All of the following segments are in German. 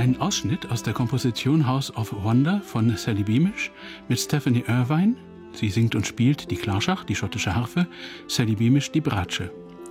Ein Ausschnitt aus der Komposition House of Wonder von Sally Beamish mit Stephanie Irvine. Sie singt und spielt die Klarschach, die schottische Harfe, Sally Beamish die Bratsche.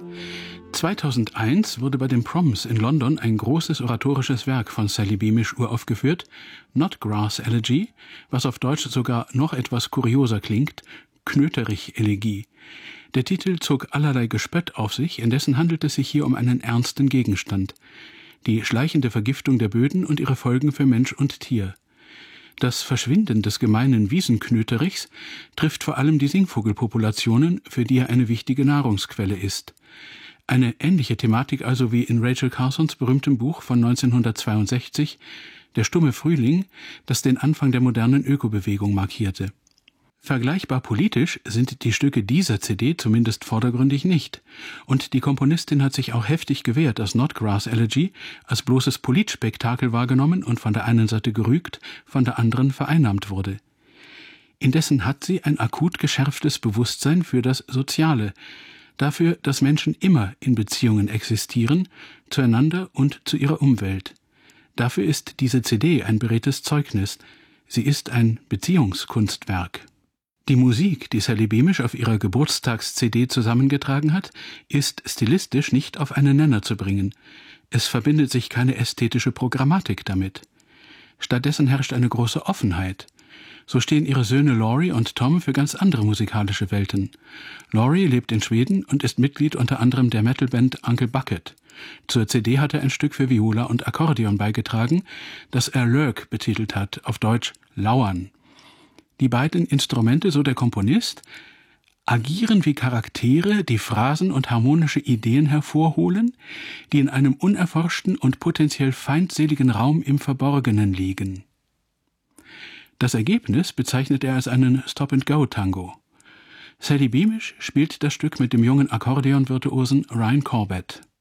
2001 wurde bei den Proms in London ein großes oratorisches Werk von Sally Beamish uraufgeführt, Snodgrass Elegy, was auf Deutsch sogar noch etwas kurioser klingt, Knöterich-Elegie. Der Titel zog allerlei Gespött auf sich, indessen handelt es sich hier um einen ernsten Gegenstand. Die schleichende Vergiftung der Böden und ihre Folgen für Mensch und Tier. Das Verschwinden des gemeinen Wiesenknöterichs trifft vor allem die Singvogelpopulationen, für die er eine wichtige Nahrungsquelle ist. Eine ähnliche Thematik also wie in Rachel Carsons berühmtem Buch von 1962, Der stumme Frühling, das den Anfang der modernen Ökobewegung markierte. Vergleichbar politisch sind die Stücke dieser CD zumindest vordergründig nicht. Und die Komponistin hat sich auch heftig gewehrt, dass Snodgrass Elegy als bloßes Politspektakel wahrgenommen und von der einen Seite gerügt, von der anderen vereinnahmt wurde. Indessen hat sie ein akut geschärftes Bewusstsein für das Soziale, dafür, dass Menschen immer in Beziehungen existieren, zueinander und zu ihrer Umwelt. Dafür ist diese CD ein beredtes Zeugnis. Sie ist ein Beziehungskunstwerk. Die Musik, die Sally Beamish auf ihrer Geburtstags-CD zusammengetragen hat, ist stilistisch nicht auf einen Nenner zu bringen. Es verbindet sich keine ästhetische Programmatik damit. Stattdessen herrscht eine große Offenheit. So stehen ihre Söhne Laurie und Tom für ganz andere musikalische Welten. Laurie lebt in Schweden und ist Mitglied unter anderem der Metalband Uncle Bucket. Zur CD hat er ein Stück für Viola und Akkordeon beigetragen, das er Lurk betitelt hat, auf Deutsch Lauern. Die beiden Instrumente, so der Komponist, agieren wie Charaktere, die Phrasen und harmonische Ideen hervorholen, die in einem unerforschten und potenziell feindseligen Raum im Verborgenen liegen. Das Ergebnis bezeichnet er als einen Stop-and-Go-Tango. Sally Beamish spielt das Stück mit dem jungen Akkordeonvirtuosen Ryan Corbett.